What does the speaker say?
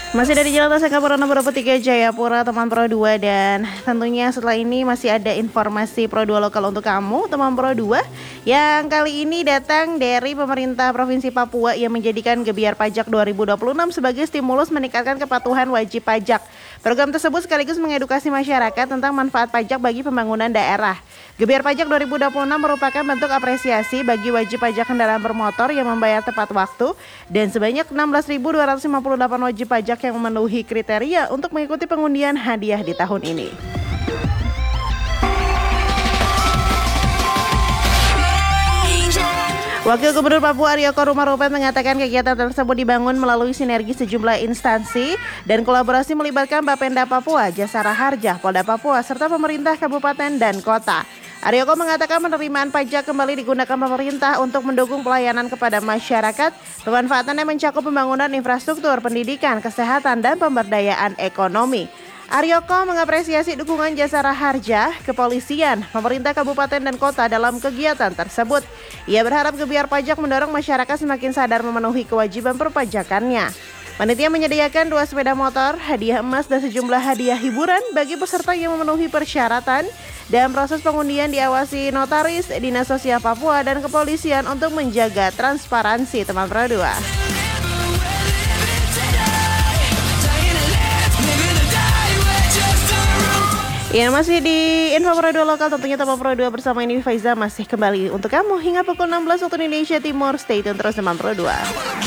Masih dari Jalan Tasengkapura nomor 3 Jayapura teman Pro 2, dan tentunya setelah ini masih ada informasi Pro 2 lokal untuk kamu teman Pro 2 yang kali ini datang dari pemerintah Provinsi Papua yang menjadikan Gebiar Pajak 2026 sebagai stimulus meningkatkan kepatuhan wajib pajak. Program tersebut sekaligus mengedukasi masyarakat tentang manfaat pajak bagi pembangunan daerah. Gebiar Pajak 2026 merupakan bentuk apresiasi bagi wajib pajak kendaraan bermotor yang membayar tepat waktu, dan sebanyak 16.258 wajib pajak yang memenuhi kriteria untuk mengikuti pengundian hadiah di tahun ini. Wakil Gubernur Papua Aryoko Rumarupen mengatakan kegiatan tersebut dibangun melalui sinergi sejumlah instansi dan kolaborasi melibatkan Bapenda Papua, Jasara Harja, Polda Papua, serta pemerintah kabupaten dan kota. Aryoko mengatakan penerimaan pajak kembali digunakan pemerintah untuk mendukung pelayanan kepada masyarakat. Pemanfaatannya mencakup pembangunan infrastruktur, pendidikan, kesehatan, dan pemberdayaan ekonomi. Aryoko mengapresiasi dukungan Jasara Harja, kepolisian, pemerintah kabupaten dan kota dalam kegiatan tersebut. Ia berharap Gebiar Pajak mendorong masyarakat semakin sadar memenuhi kewajiban perpajakannya. Panitia menyediakan 2 sepeda motor, hadiah emas, dan sejumlah hadiah hiburan bagi peserta yang memenuhi persyaratan, dan proses pengundian diawasi notaris, Dinas Sosial Papua, dan kepolisian untuk menjaga transparansi teman Pro 2. Ya, masih di Info Pro 2 lokal, tentunya teman Pro 2 bersama ini Faiza masih kembali untuk kamu hingga pukul 16 waktu Indonesia Timur. Stay tune terus teman Pro 2.